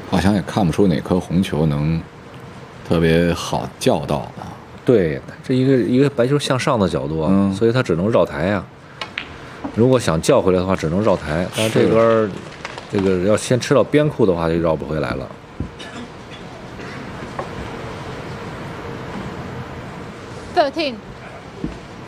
好像也看不出哪颗红球能特别好叫到啊。 对，这一个白球向上的角度啊，所以它只能绕台啊。如果想叫回来的话，只能绕台。但是这边这个要先吃到边库的话，就绕不回来了。 13.